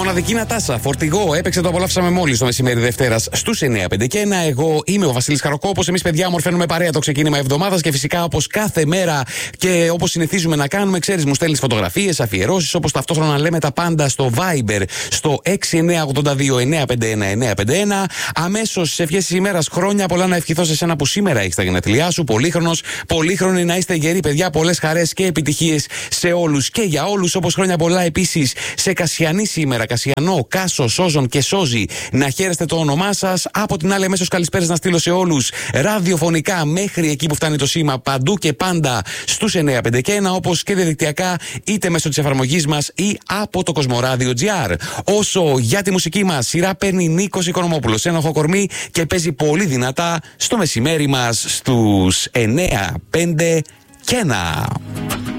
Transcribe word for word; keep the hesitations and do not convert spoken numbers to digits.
μοναδική Νατάσα. Φορτηγό έπαιξε, το απολαύσαμε μόλις το μεσημέρι Δευτέρας στους εννιά πέντε και ένα. Εγώ είμαι ο Βασίλης Χαροκόπος. Εμείς, παιδιά, ομορφαίνουμε παρέα το ξεκίνημα εβδομάδας και φυσικά όπως κάθε μέρα και όπως συνηθίζουμε να κάνουμε, ξέρεις, μου στέλνεις φωτογραφίες, αφιερώσεις, όπως ταυτόχρονα λέμε τα πάντα στο Viber, στο έξι εννιά οκτώ δύο εννιά πέντε ένα εννιά πέντε ένα. Αμέσως σε ευχές της ημέρας, χρόνια πολλά να ευχηθώ σε σένα που σήμερα έχεις τα γενέθλιά σου. Πολύχρονος, πολύχρονοι να είστε γεροί, παιδιά. Πολλές χαρές και επιτυχίες σε όλους και για όλους. Όπως χρόνια πολλά επίσης σε Κασιανή σήμερα. Κασιανό, Κάσο, Σόζον και Σόζη. Να χαίρεστε το όνομά σας. Από την άλλη, αμέσως καλησπέρας να στείλω σε όλους ραδιοφωνικά μέχρι εκεί που φτάνει το σήμα, παντού και πάντα στους εννιά πέντε και ένα, όπως και διαδικτυακά, είτε μέσω της εφαρμογής μας ή από το Κοσμοράδιο τζι αρ. Όσο για τη μουσική μας, σειρά παίρνει Νίκος Οικονομόπουλος, ένοχο κορμί και παίζει πολύ δυνατά στο μεσημέρι μας στους εννιά πέντε και ένα.